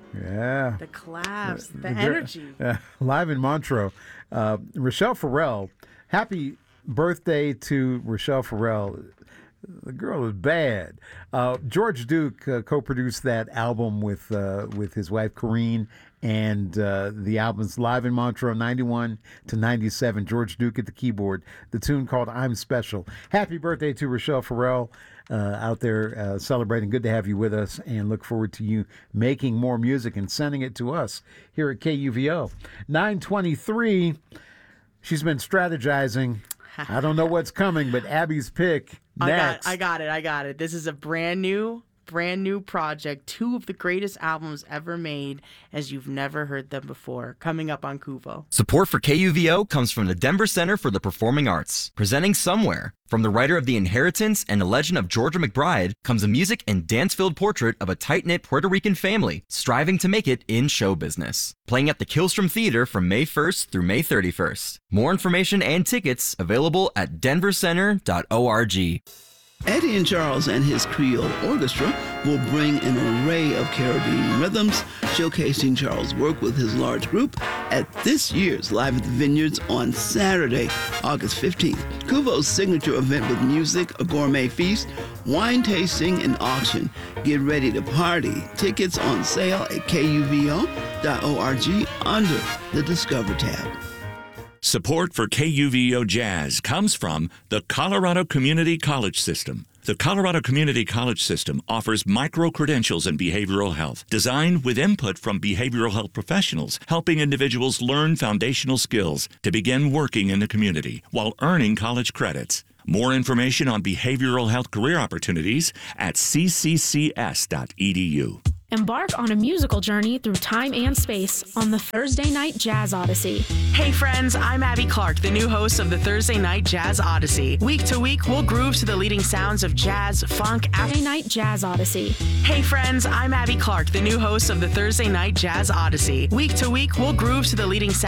Yeah. The claps, the energy. Live in Montreux. Rochelle Farrell. Happy birthday to Rochelle Farrell. The girl is bad. George Duke co-produced that album with his wife Corrine, and the album's Live in Montreux, 91 to 97. George Duke at the keyboard. The tune called I'm Special. Happy birthday to Rochelle Farrell out there celebrating. Good to have you with us, and look forward to you making more music and sending it to us here at KUVO. 9:23. She's been strategizing. I don't know what's coming, but Abby's pick next. I got it. This is a brand new project. 2 of the greatest albums ever made, as you've never heard them before. Coming up on KUVO. Support for KUVO comes from the Denver Center for the Performing Arts, presenting Somewhere. From the writer of The Inheritance and the legend of Georgia McBride comes a music and dance-filled portrait of a tight-knit Puerto Rican family striving to make it in show business. Playing at the Killstrom Theater from May 1st through May 31st. More information and tickets available at denvercenter.org. Eddie and Charles and his Creole Orchestra will bring an array of Caribbean rhythms, showcasing Charles' work with his large group at this year's Live at the Vineyards on Saturday, August 15th. KUVO's signature event with music, a gourmet feast, wine tasting, and auction. Get ready to party. Tickets on sale at kuvo.org under the Discover tab. Support for KUVO Jazz comes from the Colorado Community College System. The Colorado Community College System offers micro-credentials in behavioral health, designed with input from behavioral health professionals, helping individuals learn foundational skills to begin working in the community while earning college credits. More information on behavioral health career opportunities at cccs.edu. Embark on a musical journey through time and space on the Thursday Night Jazz Odyssey. Hey friends, I'm Abby Clark, the new host of the Thursday Night Jazz Odyssey. Week to week, we'll groove to the leading sounds of jazz, funk, Thursday Night Jazz Odyssey. Hey friends, I'm Abby Clark, the new host of the Thursday Night Jazz Odyssey. Week to week, we'll groove to the leading sounds